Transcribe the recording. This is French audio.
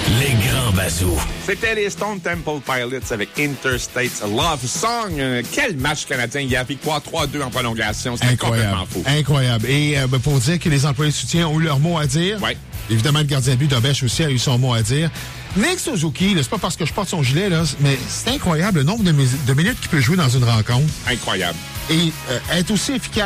Les grands bazous. C'était les Stone Temple Pilots avec Interstate's Love Song. Quel match canadien hier, victoire 3-2 en prolongation. C'était complètement fou. Incroyable. Et pour dire que les employés de soutien ont eu leur mot à dire. Ouais. Évidemment, le gardien de but d'Obèche aussi a eu son mot à dire. Nick Suzuki, c'est pas parce que je porte son gilet, là, mais c'est incroyable le nombre de minutes qu'il peut jouer dans une rencontre. Incroyable. Et être aussi efficace